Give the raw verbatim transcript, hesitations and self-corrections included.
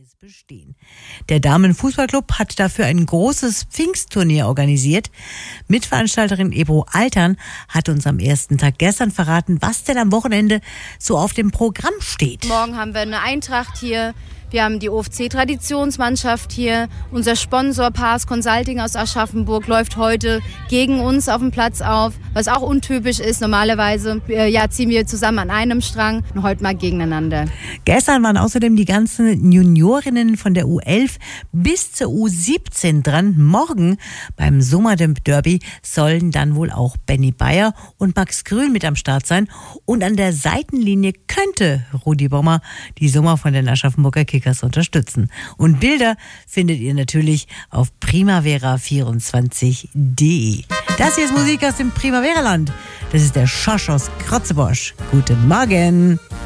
Erfolges bestehen. Der Damenfußballclub hat dafür ein großes Pfingstturnier organisiert. Mitveranstalterin Ebro Altern hat uns am ersten Tag gestern verraten, was denn am Wochenende so auf dem Programm steht. Morgen haben wir eine Eintracht hier. Wir haben die O F C-Traditionsmannschaft hier. Unser Sponsor Pars Consulting aus Aschaffenburg läuft heute gegen uns auf dem Platz auf, was auch untypisch ist. Normalerweise äh, ja, ziehen wir zusammen an einem Strang und heute mal gegeneinander. Gestern waren außerdem die ganzen Juniorinnen von der U elf bis zur U siebzehn dran. Morgen beim Sommerderby sollen dann wohl auch Benny Bayer und Max Grün mit am Start sein. Und an der Seitenlinie könnte Rudi Bommer die Sommer von den Aschaffenburger Kickers unterstützen. Und Bilder findet ihr natürlich auf primavera vierundzwanzig punkt de. Das hier ist Musik aus dem Primavera-Land. Das ist der Schosch aus Krotzebosch. Guten Morgen.